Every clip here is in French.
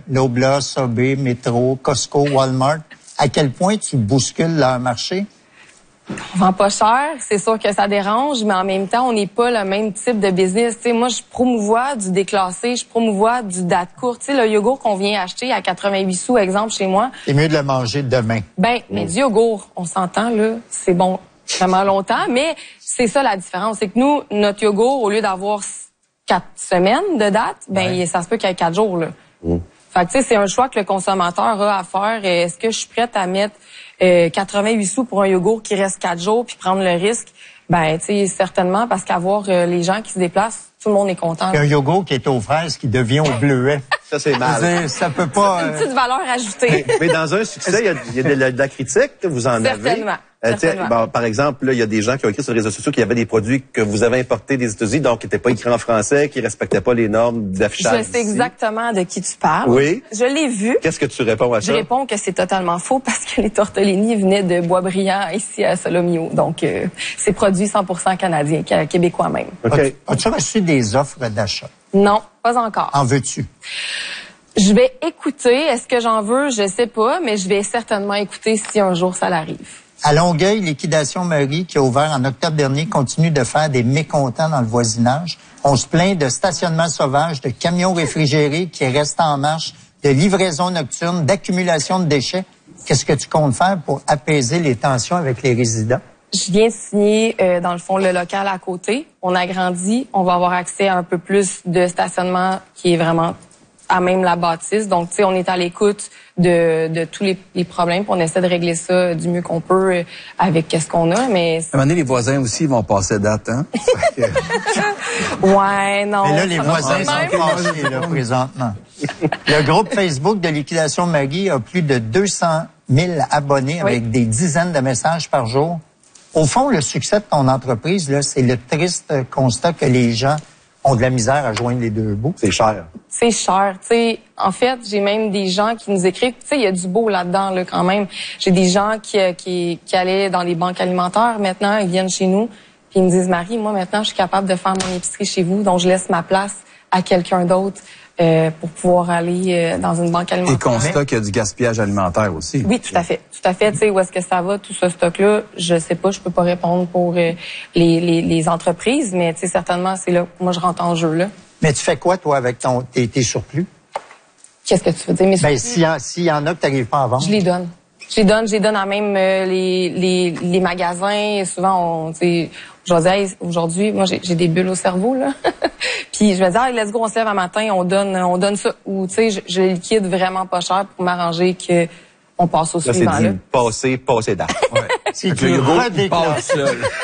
Loblaw, Subway, Metro, Costco, Walmart, à quel point tu bouscules leur marché? On vend pas cher, c'est sûr que ça dérange, mais en même temps, on n'est pas le même type de business. T'sais, moi, je promouvois du déclassé, je promouvois du date courte. Tu sais, le yogourt qu'on vient acheter à 88 sous, exemple, chez moi. C'est mieux de le manger demain. Ben, mais du yogourt, on s'entend, là, c'est bon vraiment longtemps, mais c'est ça la différence. C'est que nous, notre yogourt, au lieu d'avoir 4 semaines de date, ben, ça se peut qu'il y ait 4 jours, là. Fait que, tu sais, c'est un choix que le consommateur a à faire. Est-ce que je suis prête à mettre 88 sous pour un yogourt qui reste 4 jours puis prendre le risque? Ben, tu sais, certainement, parce qu'avoir les gens qui se déplacent, tout le monde est content. Un yogourt qui est aux fraises qui devient au bleuet. Ça, c'est mal. Ça peut pas... Une petite valeur ajoutée. Mais dans un succès, il y a de la critique, vous en Certainement. avez. Bon, par exemple, là, il y a des gens qui ont écrit sur les réseaux sociaux qu'il y avait des produits que vous avez importés des États-Unis, donc qui n'étaient pas écrits en français, qui respectaient pas les normes d'affichage. Je sais exactement de qui tu parles. Oui. Je l'ai vu. Qu'est-ce que tu réponds à ça? Je réponds que c'est totalement faux parce que les tortellini venaient de Boisbriand ici à Solomio. Donc, c'est produit 100% canadien, québécois même. OK. As-tu reçu des offres d'achat? Non, pas encore. En veux-tu? Je vais écouter. Est-ce que j'en veux? Je sais pas, mais je vais certainement écouter si un jour ça l'arrive. À Longueuil, Liquidation Marie, qui a ouvert en octobre dernier, continue de faire des mécontents dans le voisinage. On se plaint de stationnement sauvage, de camions réfrigérés qui restent en marche, de livraison nocturne, d'accumulation de déchets. Qu'est-ce que tu comptes faire pour apaiser les tensions avec les résidents? Je viens de signer, dans le fond, le local à côté. On agrandit. On va avoir accès à un peu plus de stationnement qui est vraiment à même la bâtisse. Donc, tu sais, on est à l'écoute de tous les problèmes. Puis on essaie de régler ça du mieux qu'on peut avec qu'est-ce qu'on a. Mais à un moment donné, les voisins aussi vont passer date, hein? Ouais, non. Mais là, les voisins sont fâchés, là, présentement. Le groupe Facebook de Liquidation Marie a plus de 200 000 abonnés avec des dizaines de messages par jour. Au fond, le succès de ton entreprise, là, c'est le triste constat que les gens ont de la misère à joindre les deux bouts. C'est cher. C'est cher, tu sais. En fait, j'ai même des gens qui nous écrivent. Tu sais, il y a du beau là-dedans, là, quand même. J'ai des gens qui allaient dans les banques alimentaires. Maintenant, ils viennent chez nous puis ils me disent, Marie, moi, maintenant, je suis capable de faire mon épicerie chez vous, donc je laisse ma place à quelqu'un d'autre pour pouvoir aller dans une banque alimentaire. Et constat qu'il y a du gaspillage alimentaire aussi. Oui, tout à fait. Tout à fait. Tu sais, où est-ce que ça va, tout ce stock-là? Je sais pas, je peux pas répondre pour les entreprises, mais tu sais, certainement, c'est là que moi, je rentre en jeu, là. Mais tu fais quoi, toi, avec tes surplus? Qu'est-ce que tu veux dire? Mais ben, s'il y en a que tu n'arrives pas à vendre. Je les donne. Je les donne à même les magasins. Souvent, tu sais, je vais dire, hey, aujourd'hui, moi, j'ai des bulles au cerveau, là. Puis je vais dire, hey, let's go, on se lève un matin, on donne ça. Ou, tu sais, je liquide vraiment pas cher pour m'arranger que on passe au suivant, là. C'est du passé date. Ouais. C'est du redéclassé.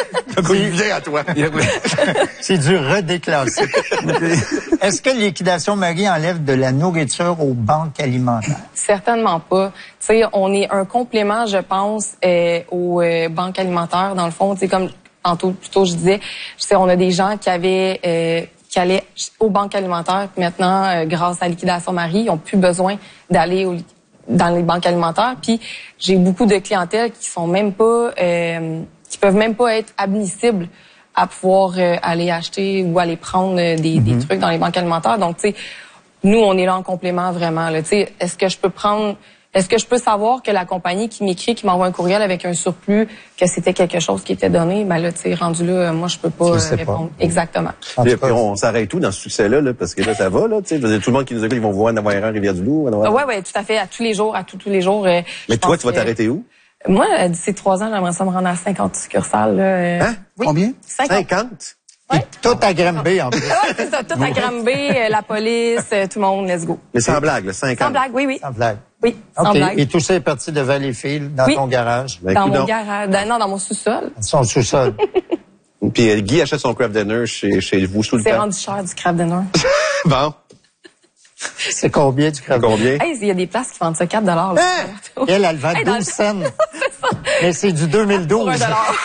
à toi. C'est du redéclassé. Est-ce que Liquidation Marie enlève de la nourriture aux banques alimentaires? Certainement pas. Tu sais, on est un complément, je pense, aux banques alimentaires. Dans le fond, tu sais, comme plutôt je disais, on a des gens qui allaient aux banques alimentaires. Maintenant, grâce à Liquidation Marie, ils n'ont plus besoin d'aller dans les banques alimentaires. Puis j'ai beaucoup de clientèle qui sont même pas, qui peuvent même pas être admissibles à pouvoir aller acheter ou aller prendre des trucs dans les banques alimentaires. Donc, tu sais, nous, on est là en complément vraiment. Tu sais, est-ce que je peux savoir que la compagnie qui m'écrit, qui m'envoie un courriel avec un surplus, que c'était quelque chose qui était donné? Ben là, tu sais, rendu là, moi, je peux pas répondre. Exactement. Et puis on s'arrête tout dans ce succès-là, là, parce que là, ça va, là, tu sais. Tout le monde qui nous écoute, ils vont voir en avoir un Rivière-du-Loup. Ouais, tout à fait. À tous les jours, tous les jours. Mais toi, tu vas t'arrêter où? Moi, d'ici 3 ans, j'aimerais ça me rendre à 50 succursales. Hein? Oui. Combien? 50? Ouais. Tout à Granby, en plus. Ouais, c'est ça. Tout à Granby, la police, tout le monde, let's go. Mais sans blague, là, 50. Sans blague, oui. Sans blague. Oui, sans OK. blague. Et tout ça est parti de Valleyfield, dans ton garage? Ben, dans mon garage. Non, dans mon sous-sol. Son sous-sol. Puis Guy achète son craft dinner chez vous sous le C'est temps. rendu cher du craft dinner. Bon. C'est combien du craft dinner? Combien? Hey, il y a des places qui vendent ça 4 $. Là. Elle le vend 12 cents. Mais c'est du 2012. Pour $1.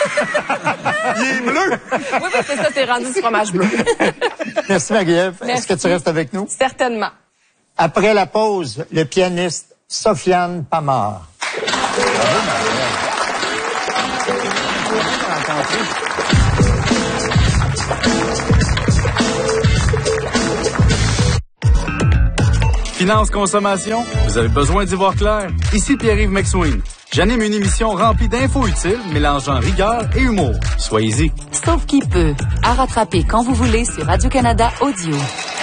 Il est bleu! Oui, c'est ça, c'est rendu du fromage bleu. Merci, Marie-Ève. Est-ce que tu restes avec nous? Certainement. Après la pause, le pianiste Sofiane Pamard. Finance, consommation, vous avez besoin d'y voir clair? Ici Pierre-Yves McSween. J'anime une émission remplie d'infos utiles, mélangeant rigueur et humour. Soyez-y. Sauf qui peut. À rattraper quand vous voulez sur Radio-Canada Audio.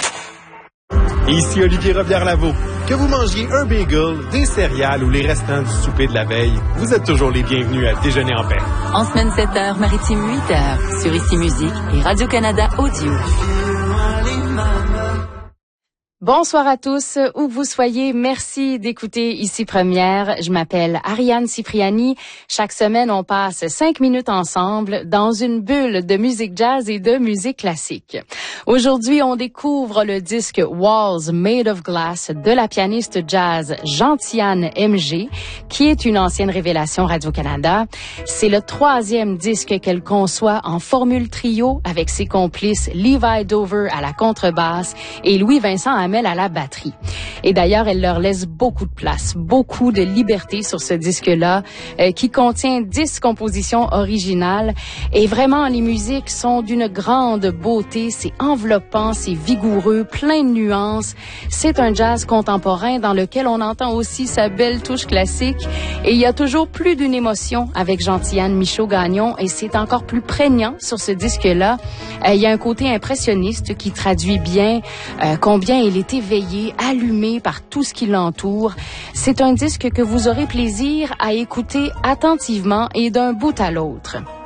Ici Olivier Robillard-Lavaux. Que vous mangiez un bagel, des céréales ou les restants du souper de la veille, vous êtes toujours les bienvenus à Déjeuner en paix. En semaine 7h, maritime 8h, sur Ici Musique et Radio-Canada Audio. Bonsoir à tous, où que vous soyez. Merci d'écouter Ici Première. Je m'appelle Ariane Cipriani. Chaque semaine, on passe 5 minutes ensemble dans une bulle de musique jazz et de musique classique. Aujourd'hui, on découvre le disque Walls Made of Glass de la pianiste jazz Gentiane MG, qui est une ancienne révélation Radio-Canada. C'est le 3e disque qu'elle conçoit en formule trio avec ses complices Levi Dover à la contrebasse et Louis-Vincent Hamel à la batterie. Et d'ailleurs, elle leur laisse beaucoup de place, beaucoup de liberté sur ce disque-là, qui contient 10 compositions originales. Et vraiment, les musiques sont d'une grande beauté. C'est enveloppant, c'est vigoureux, plein de nuances. C'est un jazz contemporain dans lequel on entend aussi sa belle touche classique. Et il y a toujours plus d'une émotion avec Gentiane Michaud-Gagnon, et c'est encore plus prégnant sur ce disque-là. Il y a un côté impressionniste qui traduit bien combien il est éveillé, allumé par tout ce qui l'entoure. C'est un disque que vous aurez plaisir à écouter attentivement et d'un bout à l'autre.